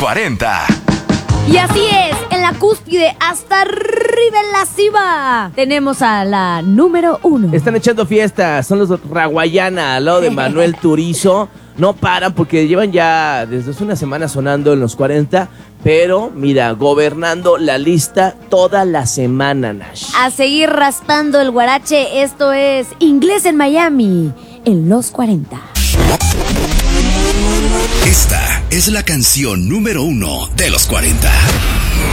40. Y así es, en la cúspide, hasta arriba en la cima, tenemos a la número 1. Están echando fiestas, son los Raguayana al lado de Manuel Turizo. No paran porque llevan ya desde hace una semana sonando en los 40, pero mira, gobernando la lista toda la semana, Nash. A seguir raspando el guarache, esto es Inglés en Miami, en los 40. Esta es la canción número 1 de los 40.